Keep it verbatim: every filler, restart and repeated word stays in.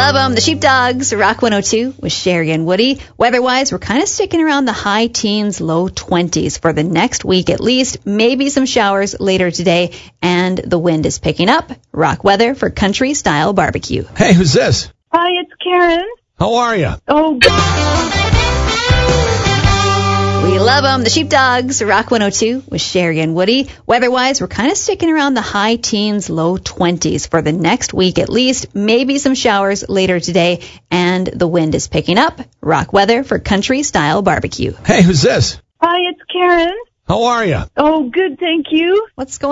love them. The Sheepdogs, Rock one oh two with Sherry and Woody. Weather-wise, we're kind of sticking around the high teens, low twenties for the next week at least. Maybe some showers later today, and the wind is picking up. Rock weather for country-style barbecue. Hey, who's this? Hi, it's Karen. How are you? Oh, We love them. The Sheepdogs, Rock one oh two with Sherry and Woody. Weather-wise, we're kind of sticking around the high teens, low twenties for the next week at least. Maybe some showers later today, and the wind is picking up. Rock weather for country-style barbecue. Hey, who's this? hi, it's Karen. How are you? Oh, good, thank you. What's going